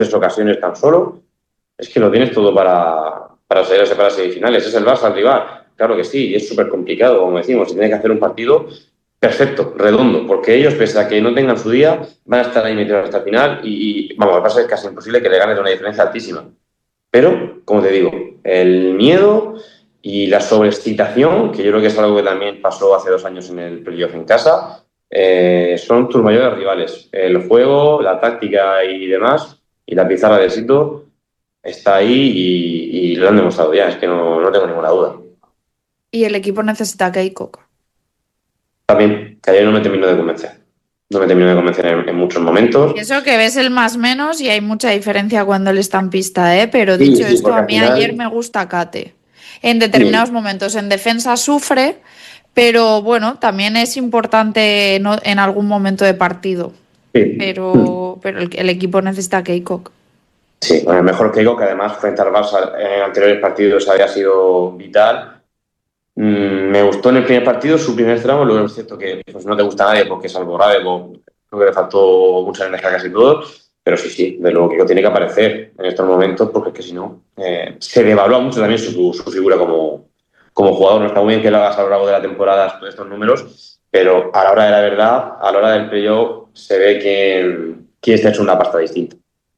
ocasiones tan solo, es que lo tienes todo para salir a separar semifinales. Es el Barça al rival. Claro que sí, y es súper complicado, como decimos, se tiene que hacer un partido perfecto, redondo, porque ellos, pese a que no tengan su día, van a estar ahí metidos hasta el final vamos, me pasa es casi imposible que le ganes de una diferencia altísima. Pero, como te digo, el miedo y la sobreexcitación, que yo creo que es algo que también pasó hace 2 años en el playoff en casa, son tus mayores rivales. El juego, la táctica y demás, y la pizarra de Sito está ahí y lo han demostrado ya, es que no tengo ninguna duda. Y el equipo necesita a Keiko. También, que ayer no me terminó de convencer. No me terminó de convencer en muchos Y momentos. eso que ves el más menos y hay mucha diferencia cuando él está en pista, ¿eh? Pero Sí, dicho sí, esto, porque a al mí ayer final, me gusta Kate. En sí, determinados momentos, en defensa sufre, pero bueno, también es importante en algún momento de partido. sí. Pero el equipo necesita a Keiko. Sí, bueno, mejor que digo que además frente al Barça en anteriores partidos había sido vital. Me gustó en el primer partido su primer tramo, luego es cierto que pues, no te gusta a nadie porque salvo Radebo, creo que le faltó mucha energía a casi todo, pero sí, sí, de luego que tiene que aparecer en estos momentos porque es que si no, se devalúa mucho también su figura como jugador. No está muy bien que lo hagas a lo largo de la temporada estos números, pero a la hora de la verdad, a la hora del playoff, se ve que está hecho una pasta distinta.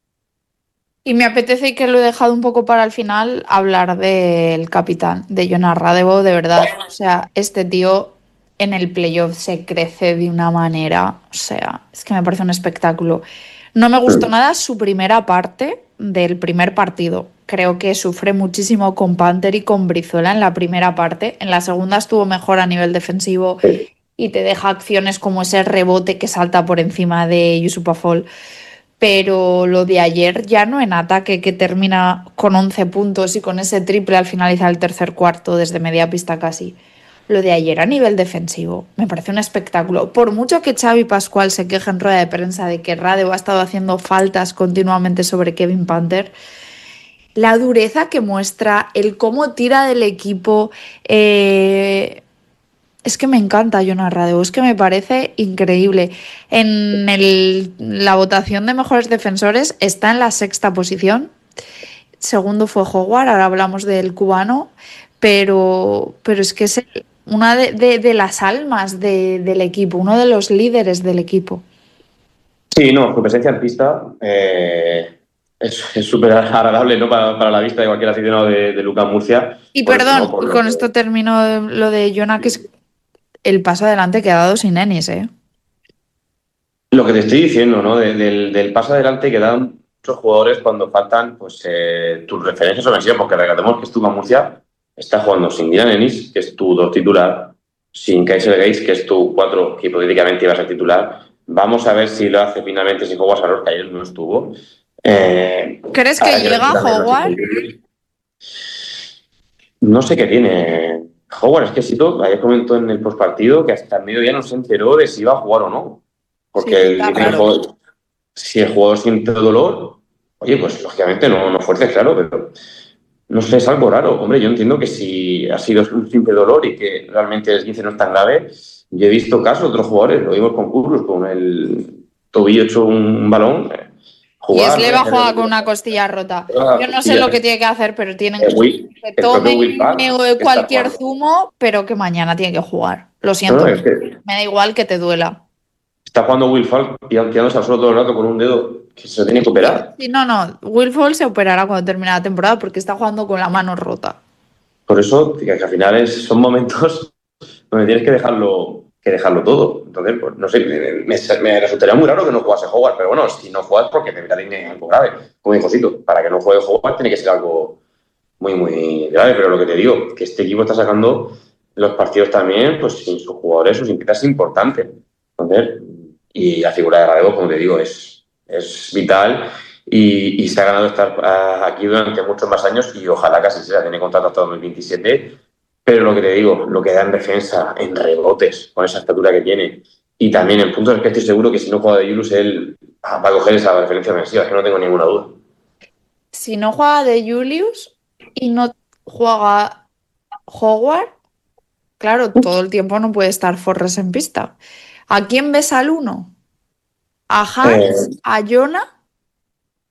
Y me apetece, y que lo he dejado un poco para el final, hablar del capitán, de Jonas Radevo, de verdad. O sea, este tío en el playoff se crece de una manera, o sea, es que me parece un espectáculo. No me gustó nada su primera parte del primer partido. Creo que sufre muchísimo con Panther y con Brizuela en la primera parte. En la segunda estuvo mejor a nivel defensivo y te deja acciones como ese rebote que salta por encima de Yusupafol. Pero lo de ayer ya no en ataque, que termina con 11 puntos y con ese triple al finalizar el tercer cuarto desde media pista casi. Lo de ayer a nivel defensivo me parece un espectáculo. Por mucho que Xavi Pascual se queje en rueda de prensa de que Radeo ha estado haciendo faltas continuamente sobre Kevin Panther, la dureza que muestra, el cómo tira del equipo, es que me encanta Jonas Radeo, es que me parece increíble. La votación de mejores defensores está en la sexta posición. Segundo fue Howard, ahora hablamos del cubano, pero es que es una de las almas del equipo, uno de los líderes del equipo. Sí, no, su presencia en pista es súper agradable, ¿no? Para la vista de cualquier aficionado de Lucas Murcia. Y Por eso, ¿no? perdón, Por lo con esto que... termino lo de Jonah, que es el paso adelante que ha dado sin Ennis, ¿eh? Lo que te estoy diciendo, ¿no? Del paso adelante que dan muchos jugadores cuando faltan pues, tus referencias ofensivas, porque recordemos que Stuka Murcia está jugando sin Dylan Ennis, que es tu 2 titular, sin Kaiser Gates, que es tu 4, que hipotéticamente iba a ser titular. Vamos a ver si lo hace finalmente sin Howard Salor, que ayer no estuvo. ¿Crees que Ahora que llega también los Howard? interiores. No sé qué tiene Howard, es que Sito ayer comentó en el postpartido que hasta el mediodía no se enteró de si iba a jugar o no. Sí, Porque pinta raro. si el jugador siente dolor, oye, pues lógicamente no fuerces, claro, pero no sé, es algo raro. Hombre, yo entiendo que si ha sido un simple dolor y que realmente el esguince no es tan grave, yo he visto casos de otros jugadores, lo vimos con Curros, con el tobillo hecho un balón, Y jugar, Sleva hacer juega con una costilla rota. la Yo no sé costilla. lo que tiene que hacer, pero tienen que El propio Will tomen Park está cualquier jugando. zumo, pero que mañana tiene que jugar. Lo No, siento, no, es que me da igual que te duela. está jugando Will Falk tirándose al suelo todo el rato con un dedo que se lo tiene que Sí, operar. sí, no, no. Will Fall se operará cuando termine la temporada porque está jugando con la mano rota. Por eso, que al final son momentos donde tienes que dejarlo todo. Entonces, pues no sé, me resultaría muy raro que no jugase Howard, pero bueno, si no juegas porque te tiene algo grave. Como dijo Sito, para que no juegue Howard tiene que ser algo muy, muy grave, pero lo que te digo, que este equipo está sacando los partidos también, pues sin sus jugadores, sus piezas importantes. Entonces, y la figura de Radebo, como te digo, es vital y se ha ganado estar aquí durante muchos más años y ojalá casi sea, tiene contrato hasta 2027, pero lo que te digo, lo que da en defensa, en rebotes, con esa estatura que tiene y también en puntos es que estoy seguro que si no juega de Julius, él va a coger esa referencia ofensiva, es que no tengo ninguna duda. Si no juega de Julius y no juega Howard, claro, todo el tiempo no puede estar Forrest en pista. ¿A quién ves al uno? ¿A Eh, Hans? ¿A Jonah?